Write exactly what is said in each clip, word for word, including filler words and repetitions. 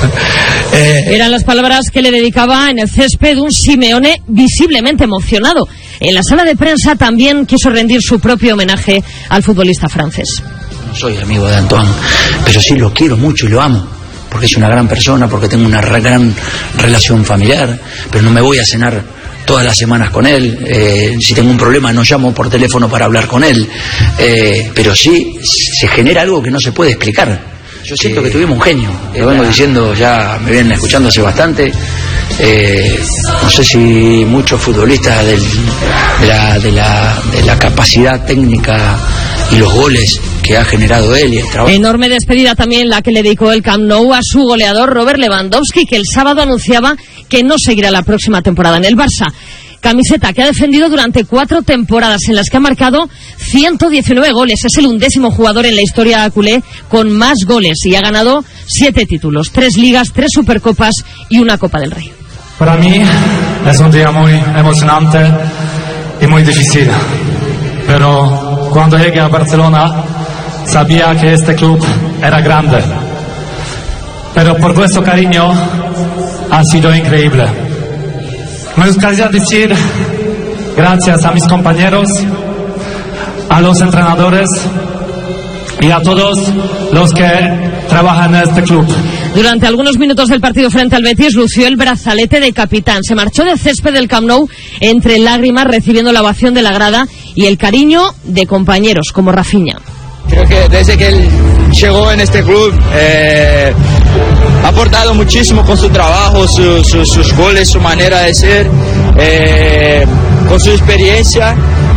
eh, Eran las palabras que le dedicaba en el césped un Simeone visiblemente emocionado. En la sala de prensa también quiso rendir su propio homenaje al futbolista francés. No soy amigo de Antoine, pero sí lo quiero mucho y lo amo, porque es una gran persona, porque tengo una gran relación familiar, pero no me voy a cenar todas las semanas con él. Eh, si tengo un problema no llamo por teléfono para hablar con él, eh, pero sí se genera algo que no se puede explicar. Yo siento que tuvimos un genio, lo vengo diciendo, ya me vienen escuchando hace bastante. Eh, no sé si muchos futbolistas del, de, la, de, la, de la capacidad técnica y los goles que ha generado él y el trabajo. Enorme despedida también la que le dedicó el Camp Nou a su goleador Robert Lewandowski, que el sábado anunciaba que no seguirá la próxima temporada en el Barça. Camiseta que ha defendido durante cuatro temporadas en las que ha marcado ciento diecinueve goles. Es el undécimo jugador en la historia culé con más goles y ha ganado siete títulos, tres ligas, tres supercopas y una Copa del Rey. Para mí es un día muy emocionante y muy difícil, pero cuando llegué a Barcelona sabía que este club era grande, pero por vuestro cariño ha sido increíble. Me gustaría decir gracias a mis compañeros, a los entrenadores y a todos los que trabajan en este club. Durante algunos minutos del partido frente al Betis lució el brazalete de capitán. Se marchó del césped del Camp Nou entre lágrimas, recibiendo la ovación de la grada y el cariño de compañeros como Rafinha. Creo que desde que él llegó en este club eh, ha aportado muchísimo con su trabajo, su, su, sus goles, su manera de ser, eh, con su experiencia,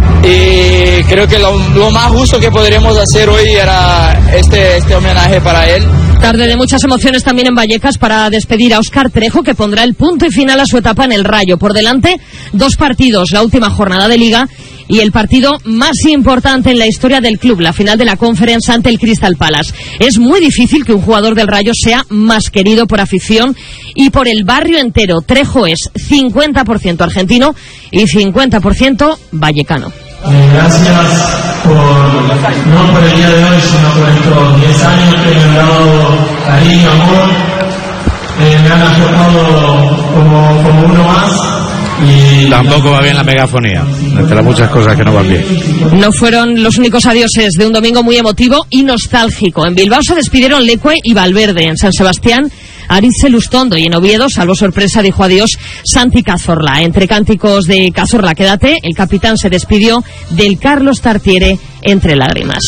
y creo que lo, lo más justo que podríamos hacer hoy era este, este homenaje para él. Tarde de muchas emociones también en Vallecas para despedir a Óscar Trejo, que pondrá el punto y final a su etapa en el Rayo. Por delante, dos partidos, la última jornada de Liga y el partido más importante en la historia del club, la final de la Conference ante el Crystal Palace. Es muy difícil que un jugador del Rayo sea más querido por afición y por el barrio entero. Trejo es cincuenta por ciento argentino y cincuenta por ciento vallecano. Eh, gracias por, no por el día de hoy, sino por estos diez años que me han dado cariño, amor, eh, me han aportado como, como uno más. Y tampoco va bien la megafonía, entre las muchas cosas que no van bien. No fueron los únicos adioses de un domingo muy emotivo y nostálgico. En Bilbao se despidieron Leque y Valverde. En San Sebastián, Aritz Lustondo, y en Oviedo, salvo sorpresa, dijo adiós Santi Cazorla. Entre cánticos de Cazorla, quédate, el capitán se despidió del Carlos Tartiere entre lágrimas.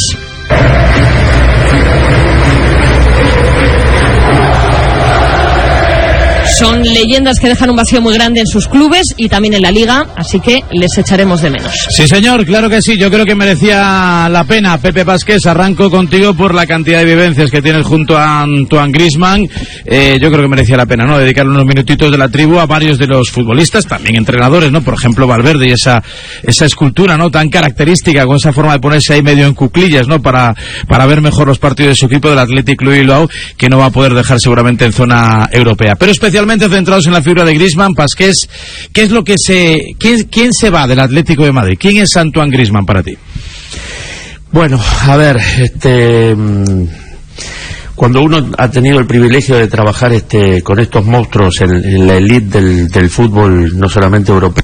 Son leyendas que dejan un vacío muy grande en sus clubes y también en la Liga, así que les echaremos de menos. Sí, señor, claro que sí. Yo creo que merecía la pena. Pepe Pasqués, arranco contigo por la cantidad de vivencias que tienes junto a Antoine Griezmann. Eh, yo creo que merecía la pena, ¿no?, dedicarle unos minutitos de la tribu a varios de los futbolistas, también entrenadores, ¿no? Por ejemplo, Valverde y esa esa escultura, ¿no?, tan característica, con esa forma de ponerse ahí medio en cuclillas, ¿no?, para para ver mejor los partidos de su equipo, del Athletic Club Bilbao, que no va a poder dejar seguramente en zona europea. Pero especialmente centrados en la figura de Griezmann. Pasqués, ¿qué es lo que se quién, quién se va del Atlético de Madrid? ¿Quién es Antoine Griezmann para ti? Bueno, a ver, este cuando uno ha tenido el privilegio de trabajar este con estos monstruos en, en la elite del, del fútbol, no solamente europeo,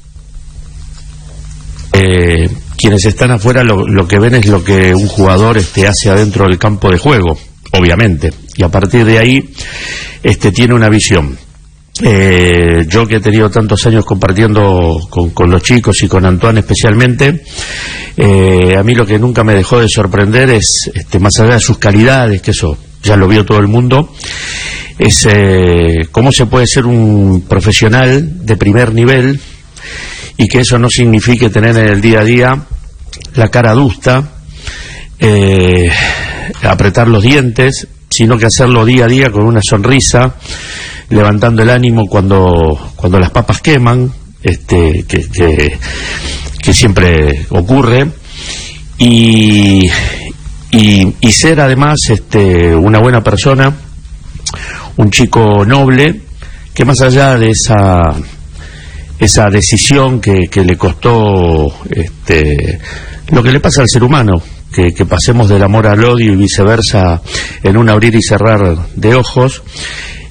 eh, quienes están afuera lo, lo que ven es lo que un jugador este hace adentro del campo de juego, obviamente, y a partir de ahí este tiene una visión. Eh, yo que he tenido tantos años compartiendo con, con los chicos y con Antoine especialmente, eh, a mí lo que nunca me dejó de sorprender es, este, más allá de sus calidades, que eso ya lo vio todo el mundo, es eh, cómo se puede ser un profesional de primer nivel y que eso no signifique tener en el día a día la cara adusta, eh, apretar los dientes, sino que hacerlo día a día con una sonrisa, levantando el ánimo cuando cuando las papas queman, este que, que, que siempre ocurre, y, y y ser además este una buena persona, un chico noble, que más allá de esa esa decisión que, que le costó este lo que le pasa al ser humano, que, que pasemos del amor al odio y viceversa en un abrir y cerrar de ojos,